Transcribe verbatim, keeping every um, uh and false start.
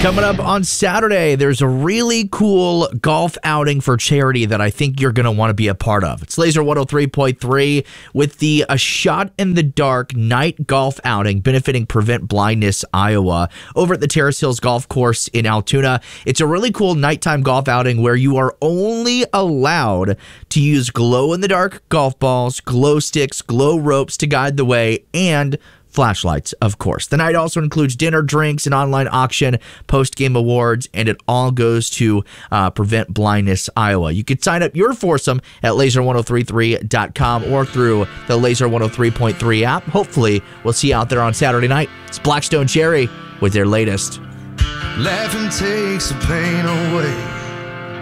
Coming up on Saturday, there's a really cool golf outing for charity that I think you're going to want to be a part of. It's Laser one oh three point three with the A Shot in the Dark night golf outing benefiting Prevent Blindness Iowa over at the Terrace Hills Golf Course in Altoona. It's a really cool nighttime golf outing where you are only allowed to use glow-in-the-dark golf balls, glow sticks, glow ropes to guide the way, and flashlights, of course. The night also includes dinner, drinks, an online auction, post-game awards, and it all goes to uh, Prevent Blindness Iowa. You can sign up your foursome at laser one oh three three dot com or through the Laser one oh three point three app. Hopefully, we'll see you out there on Saturday night. It's Blackstone Cherry with their latest. Laughing takes the pain away.